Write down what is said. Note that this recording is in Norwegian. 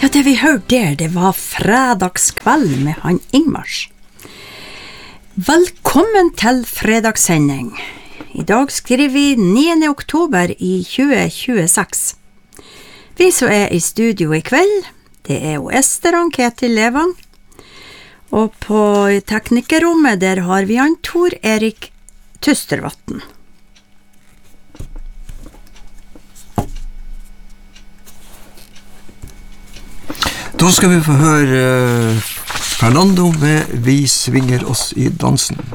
Ja, det vi hørte der, det var fredagskveld med han Ingmars. Velkommen til fredagssending. I dag skriver vi 9. oktober i 2026. Vi som i studio i kveld, det jo Ester og Ketil Levang. Og på teknikerrommet der har vi han Tor Erik Tystervatn. Da skal vi få høre Fernando med Vi svinger oss i dansen.